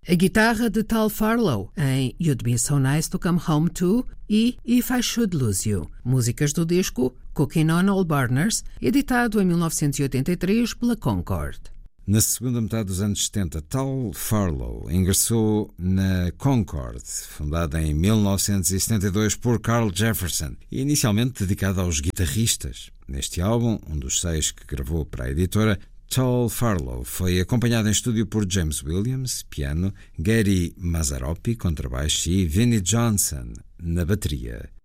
A guitarra de Tal Farlow em You'd Be So Nice to Come Home To e If I Should Lose You, músicas do disco Cooking on All Burners, editado em 1983 pela Concord. Na segunda metade dos anos 70, Tal Farlow ingressou na Concord, fundada em 1972 por Carl Jefferson e inicialmente dedicada aos guitarristas. Neste álbum, um dos 6 que gravou para a editora, Tal Farlow foi acompanhado em estúdio por James Williams, piano, Gary Mazzaropi, contrabaixo e Vinnie Johnson, na bateria.